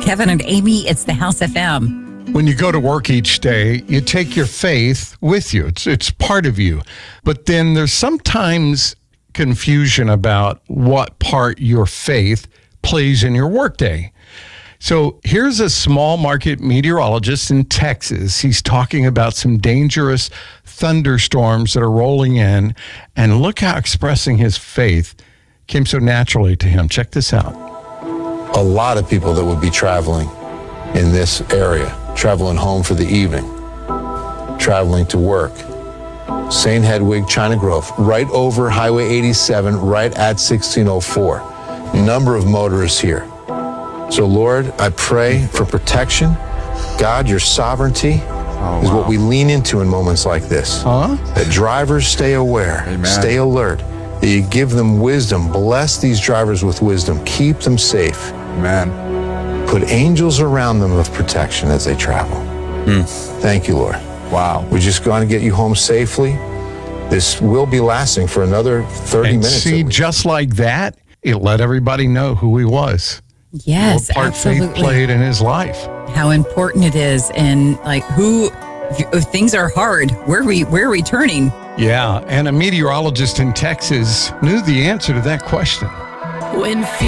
Kevin and Amy. It's the House FM. When you go to work each day, you take your faith with you. It's part of you. But then there's sometimes confusion about what part your faith plays in your workday. So here's a small market meteorologist in Texas. He's talking about some dangerous thunderstorms that are rolling in. And look how expressing his faith came so naturally to him. Check this out. A lot of people that would be traveling in this area, traveling home for the evening, traveling to work. St. Hedwig, China Grove, right over Highway 87, right at 1604. Number of motorists here. So, Lord, I pray for protection. God, your sovereignty is what we lean into in moments like this. That drivers stay aware, stay alert, that you give them wisdom. Bless these drivers with wisdom. Keep them safe. Amen. Put angels around them of protection as they travel. Thank you, Lord. Wow. We're just going to get you home safely. This will be lasting for another 30 minutes. See, just like that, it let everybody know who he was. Yes, what part absolutely. faith played in his life. How important it is, and like if things are hard, where are we turning? Yeah, and a meteorologist in Texas knew the answer to that question. When